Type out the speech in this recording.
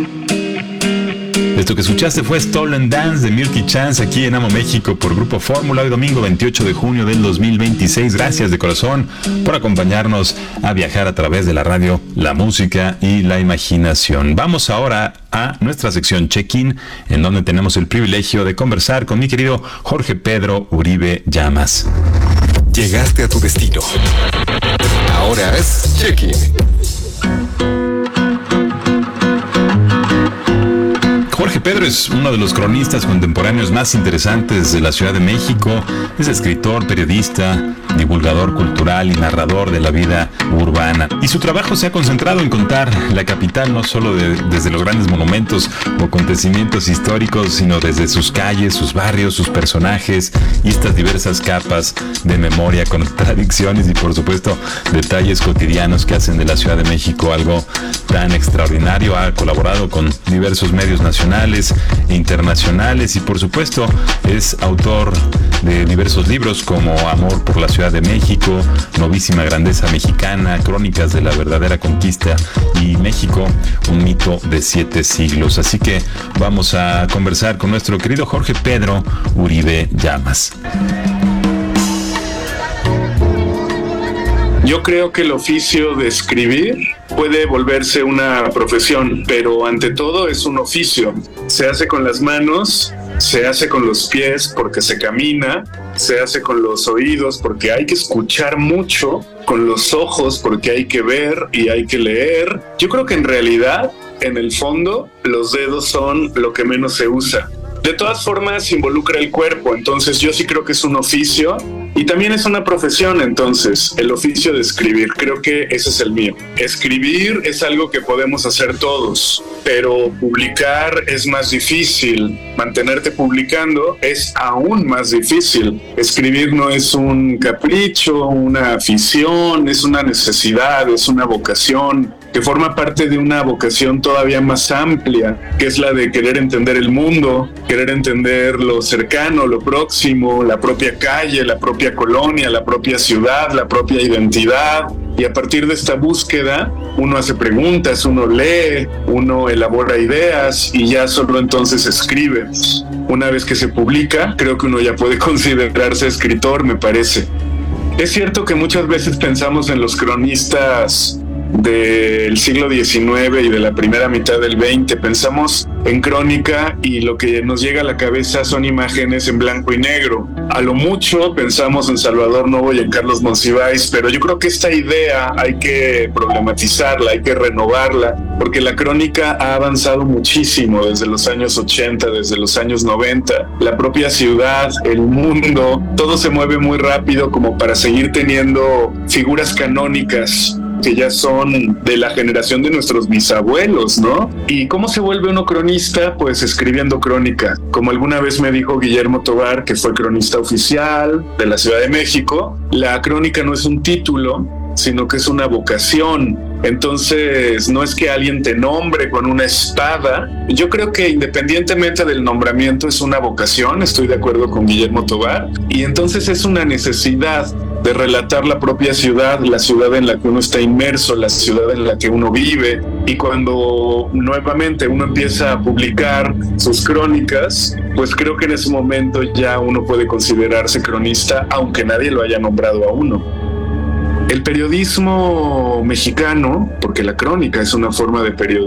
Esto que escuchaste fue Stolen Dance de Milky Chance aquí en Amo México por Grupo Fórmula, hoy domingo 28 de junio del 2026. Gracias de corazón por acompañarnos a viajar a través de la radio, la música y la imaginación. Vamos ahora a nuestra sección Check-in, en donde tenemos el privilegio de conversar con mi querido Jorge Pedro Uribe Llamas. Llegaste a tu destino. Ahora es Check-in. Jorge Pedro es uno de los cronistas contemporáneos más interesantes de la Ciudad de México. Es escritor, periodista, divulgador cultural y narrador de la vida urbana. Y su trabajo se ha concentrado en contar la capital no solo desde los grandes monumentos o acontecimientos históricos, sino desde sus calles, sus barrios, sus personajes y estas diversas capas de memoria, contradicciones y por supuesto detalles cotidianos que hacen de la Ciudad de México algo tan extraordinario. Ha colaborado con diversos medios nacionales e internacionales y por supuesto es autor de diversos libros como Amor por la Ciudad de México, Novísima Grandeza Mexicana, Crónicas de la Verdadera Conquista y México, un mito de 7 siglos. Así que vamos a conversar con nuestro querido Jorge Pedro Uribe Llamas. Yo creo que el oficio de escribir puede volverse una profesión, pero ante todo es un oficio. Se hace con las manos, se hace con los pies porque se camina, se hace con los oídos porque hay que escuchar mucho, con los ojos porque hay que ver y hay que leer. Yo creo que en realidad, en el fondo, los dedos son lo que menos se usa. De todas formas, involucra el cuerpo, entonces yo sí creo que es un oficio y también es una profesión, entonces, el oficio de escribir. Creo que ese es el mío. Escribir es algo que podemos hacer todos, pero publicar es más difícil. Mantenerte publicando es aún más difícil. Escribir no es un capricho, una afición, es una necesidad, es una vocación que forma parte de una vocación todavía más amplia, que es la de querer entender el mundo, querer entender lo cercano, lo próximo, la propia calle, la propia colonia, la propia ciudad, la propia identidad. Y a partir de esta búsqueda, uno hace preguntas, uno lee, uno elabora ideas y ya solo entonces escribe. Una vez que se publica, creo que uno ya puede considerarse escritor, me parece. Es cierto que muchas veces pensamos en los cronistas del siglo XIX y de la primera mitad del XX, pensamos en crónica y lo que nos llega a la cabeza son imágenes en blanco y negro. A lo mucho pensamos en Salvador Novo y en Carlos Monsiváis, pero yo creo que esta idea hay que problematizarla, hay que renovarla, porque la crónica ha avanzado muchísimo desde los años 80, desde los años 90. La propia ciudad, el mundo, todo se mueve muy rápido como para seguir teniendo figuras canónicas que ya son de la generación de nuestros bisabuelos, ¿no? ¿Y cómo se vuelve uno cronista? Pues escribiendo crónica. Como alguna vez me dijo Guillermo Tovar, que fue cronista oficial de la Ciudad de México, la crónica no es un título, sino que es una vocación. Entonces, no es que alguien te nombre con una espada. Yo creo que independientemente del nombramiento es una vocación, estoy de acuerdo con Guillermo Tovar, y entonces es una necesidad de relatar la propia ciudad, la ciudad en la que uno está inmerso, la ciudad en la que uno vive. Y cuando nuevamente uno empieza a publicar sus crónicas, pues creo que en ese momento ya uno puede considerarse cronista, aunque nadie lo haya nombrado a uno. El periodismo mexicano, porque la crónica es una forma de periodismo,